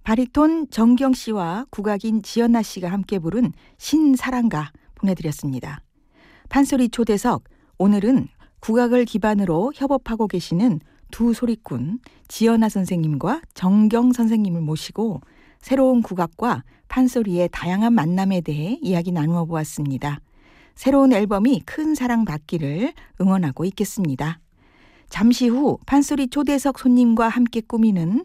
바리톤 정경 씨와 국악인 지연아 씨가 함께 부른 신사랑가 보내드렸습니다. 판소리 초대석, 오늘은 국악을 기반으로 협업하고 계시는 두 소리꾼 지연아 선생님과 정경 선생님을 모시고 새로운 국악과 판소리의 다양한 만남에 대해 이야기 나누어 보았습니다. 새로운 앨범이 큰 사랑 받기를 응원하고 있겠습니다. 잠시 후 판소리 초대석 손님과 함께 꾸미는